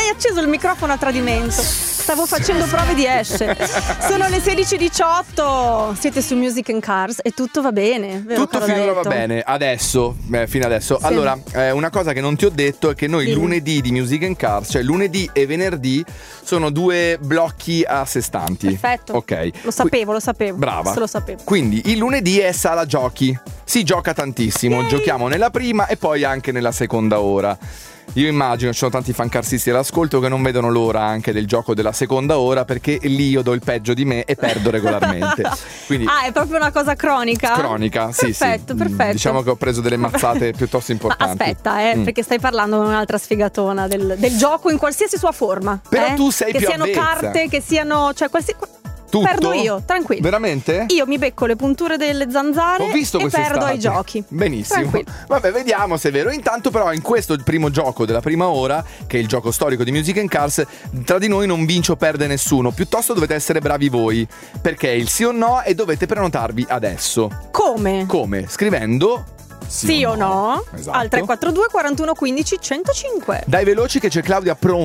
hai acceso il microfono a tradimento. Stavo facendo prove di esce. Sono le 16:18. Siete su Music and Cars e tutto va bene, vero? Tutto finora va bene. Adesso, fino adesso. Sì. Allora, una cosa che non ti ho detto è che noi lunedì di Music and Cars, cioè lunedì e venerdì, sono 2 blocchi a sé stanti. Perfetto. Ok. Lo sapevo. Brava. Se lo sapevo. Quindi il lunedì è sala giochi. Si gioca tantissimo. Yay. Giochiamo nella prima e poi anche nella seconda ora. Io immagino ci sono tanti fancarsisti all'ascolto che non vedono l'ora anche del gioco della seconda ora, perché lì io do il peggio di me e perdo regolarmente. Quindi, è proprio una cosa cronica? Cronica, sì. Perfetto. Diciamo che ho preso delle mazzate piuttosto importanti. Ma aspetta, perché stai parlando con un'altra sfigatona del gioco in qualsiasi sua forma. Però tu sei che più siano avvezza. Carte, che siano, cioè tutto? Perdo io, tranquillo. Veramente? Io mi becco le punture delle zanzare Ho visto e perdo ai giochi. Benissimo. Tranquillo. Vabbè, vediamo se è vero. Intanto però in questo il primo gioco della prima ora, che è il gioco storico di Music and Cars, tra di noi non vince o perde nessuno. Piuttosto dovete essere bravi voi, perché è il sì o no e dovete prenotarvi adesso. Come? Scrivendo sì o no? Esatto. Al 342 41 15 105. Dai veloci che c'è Claudia pronta